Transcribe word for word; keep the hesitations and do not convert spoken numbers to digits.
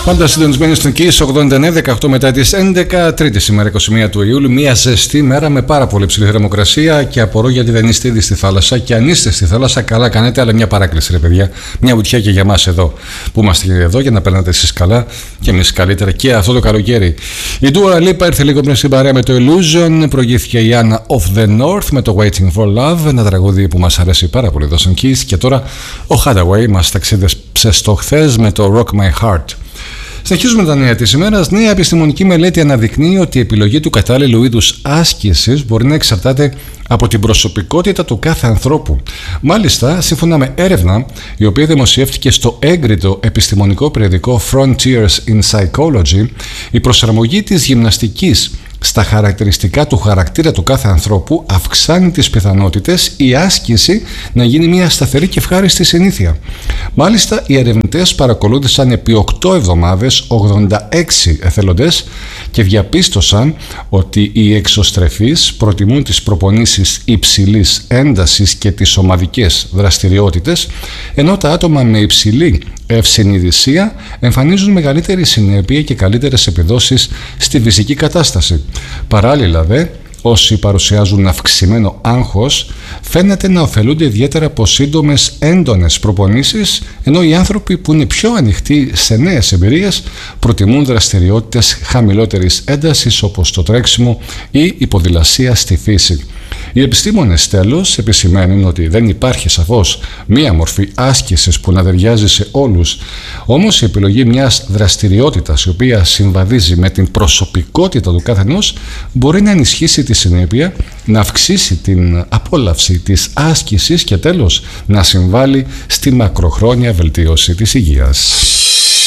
Πάντα συντονισμένοι στον Kiss ογδόντα εννέα δεκαοκτώ μετά τις έντεκα, Τρίτη σήμερα είκοσι μία του Ιούλιου. Μια ζεστή μέρα με πάρα πολύ ψηλή θερμοκρασία και απορώ γιατί δεν είστε ήδη στη θάλασσα. Και αν είστε στη θάλασσα, καλά κάνετε, αλλά μια παράκληση, ρε παιδιά. Μια βουτιά και για εμάς εδώ που είμαστε εδώ για να περνάτε εσείς καλά και εμείς καλύτερα και αυτό το καλοκαίρι. Η Dua Lipa ήρθε λίγο πριν στην παρέα με το Illusion. Προηγήθηκε η Anna of the North με το Waiting for Love, ένα τραγούδι που μας αρέσει πάρα πολύ εδώ στον Kiss. Και τώρα ο Hathaway μας ταξίδεψε στο χθες με το Rock My Heart. Συνεχίζουμε τα νέα της ημέρας. Νέα επιστημονική μελέτη αναδεικνύει ότι η επιλογή του κατάλληλου είδους άσκησης μπορεί να εξαρτάται από την προσωπικότητα του κάθε ανθρώπου. Μάλιστα, σύμφωνα με έρευνα η οποία δημοσιεύτηκε στο έγκριτο επιστημονικό περιοδικό Frontiers in Psychology, η προσαρμογή της γυμναστικής στα χαρακτηριστικά του χαρακτήρα του κάθε ανθρώπου αυξάνει τις πιθανότητες η άσκηση να γίνει μια σταθερή και ευχάριστη συνήθεια. Μάλιστα, οι ερευνητές παρακολούθησαν επί οκτώ εβδομάδες ογδόντα έξι εθελοντές και διαπίστωσαν ότι οι εξωστρεφείς προτιμούν τις προπονήσεις υψηλής έντασης και τις ομαδικές δραστηριότητες, ενώ τα άτομα με υψηλή ευσυνειδησία εμφανίζουν μεγαλύτερη συνέπεια και καλύτερες επιδόσεις στη φυσική κατάσταση. Παράλληλα δε, όσοι παρουσιάζουν αυξημένο άγχος φαίνεται να ωφελούνται ιδιαίτερα από σύντομες έντονες προπονήσεις, ενώ οι άνθρωποι που είναι πιο ανοιχτοί σε νέες εμπειρίες προτιμούν δραστηριότητες χαμηλότερης έντασης όπως το τρέξιμο ή η ποδηλασία στη φύση. Οι επιστήμονες τέλος επισημαίνουν ότι δεν υπάρχει σαφώς μία μορφή άσκησης που να ταιριάζει σε όλους, όμως η επιλογή μιας δραστηριότητας η οποία συμβαδίζει με την προσωπικότητα του καθενός μπορεί να ενισχύσει τη συνέπεια, να αυξήσει την απόλαυση της άσκησης και τέλος να συμβάλλει στη μακροχρόνια βελτίωση της υγείας.